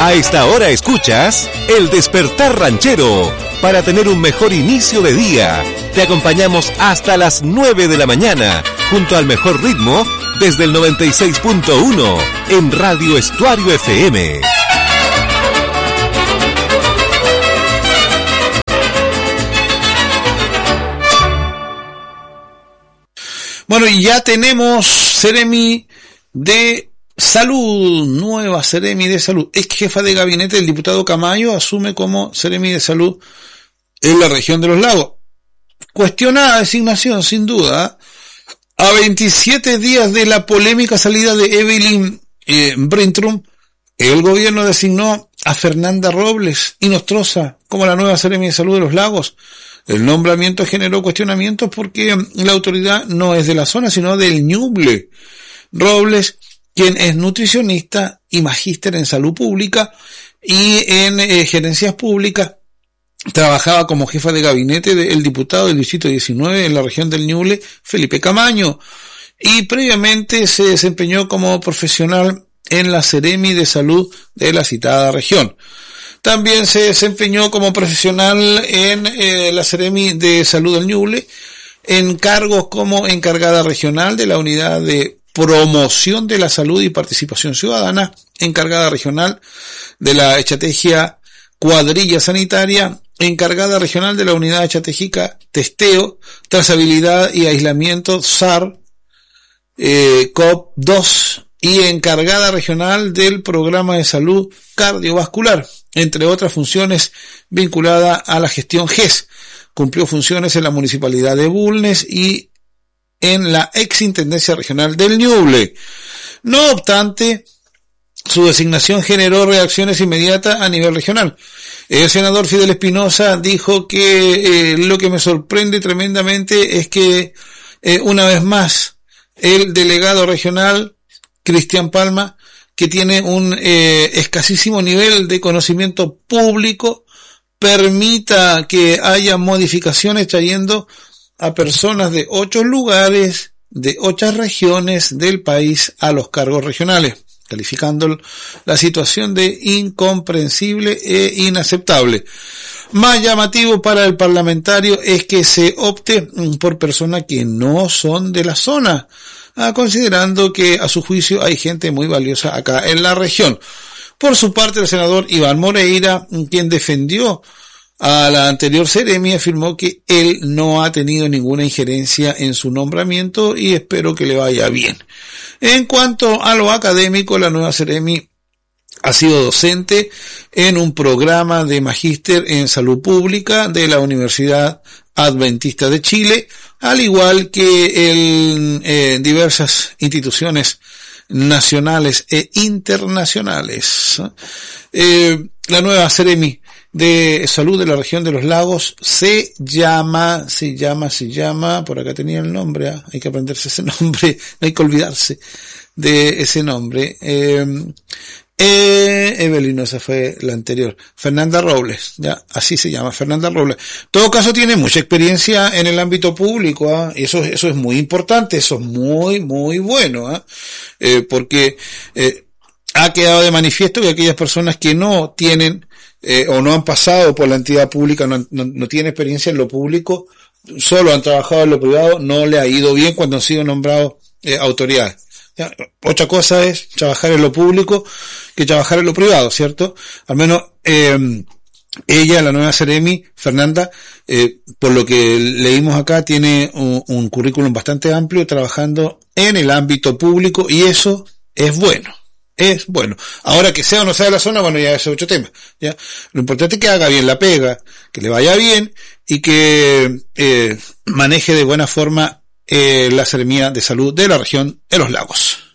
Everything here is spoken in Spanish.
A esta hora escuchas El Despertar Ranchero. Para tener un mejor inicio de día, te acompañamos hasta las 9 de la mañana, junto al mejor ritmo, desde el 96.1 en Radio Estuario FM. Bueno, y ya tenemos Seremi de Salud, nueva Seremi de Salud. Ex jefa de gabinete del diputado Camayo asume como Seremi de Salud en la región de los lagos. Cuestionada designación, sin duda. A 27 días de la polémica salida de Evelyn Brintrum, el gobierno designó a Fernanda Robles y Nostroza como la nueva Seremi de Salud de los Lagos. El nombramiento generó cuestionamientos porque la autoridad no es de la zona, sino del Ñuble. Robles, quien es nutricionista y magíster en salud pública y en gerencias públicas, trabajaba como jefa de gabinete del diputado del Distrito 19 en la región del Ñuble, Felipe Camaño, y previamente se desempeñó como profesional en la Seremi de Salud de la citada región. También se desempeñó como profesional en la Seremi de Salud del Ñuble, en cargos como encargada regional de la Unidad de Promoción de la Salud y Participación Ciudadana, encargada regional de la estrategia Cuadrilla Sanitaria, encargada regional de la Unidad Estratégica Testeo, Trazabilidad y Aislamiento SAR, COP2, y encargada regional del Programa de Salud Cardiovascular, entre otras funciones vinculadas a la gestión GES. Cumplió funciones en la Municipalidad de Bulnes y en la exintendencia regional del Ñuble. No obstante, su designación generó reacciones inmediatas a nivel regional. El senador Fidel Espinosa dijo que lo que me sorprende tremendamente es que una vez más el delegado regional Cristian Palma, que tiene un escasísimo nivel de conocimiento público, permita que haya modificaciones trayendo a personas de 8 lugares, de 8 regiones del país a los cargos regionales, calificando la situación de incomprensible e inaceptable. Más llamativo para el parlamentario es que se opte por personas que no son de la zona, considerando que a su juicio hay gente muy valiosa acá en la región. Por su parte, el senador Iván Moreira, quien defendió a la anterior Seremi, afirmó que él no ha tenido ninguna injerencia en su nombramiento y espero que le vaya bien. En cuanto a lo académico, la nueva Seremi ha sido docente en un programa de magíster en salud pública de la Universidad Adventista de Chile, al igual que en diversas instituciones nacionales e internacionales. La nueva Seremi de Salud de la región de los lagos se llama, por acá tenía el nombre, hay que aprenderse ese nombre, no hay que olvidarse de ese nombre. Evelyn, esa fue la anterior. Fernanda Robles, ya, así se llama, Fernanda Robles. En todo caso tiene mucha experiencia en el ámbito público, y eso es muy importante, eso es muy, muy bueno, porque ha quedado de manifiesto que aquellas personas que no tienen o no han pasado por la entidad pública, no tienen experiencia en lo público, solo han trabajado en lo privado, no le ha ido bien cuando han sido nombrados autoridades. Ya, otra cosa es trabajar en lo público que trabajar en lo privado, ¿cierto? Al menos ella, la nueva Seremi, Fernanda, por lo que leímos acá, tiene un currículum bastante amplio trabajando en el ámbito público, y eso es bueno. Es bueno. Ahora, que sea o no sea de la zona, bueno, ya es otro tema, ¿ya? Lo importante es que haga bien la pega, que le vaya bien y que maneje de buena forma la Seremía de Salud de la región de los lagos.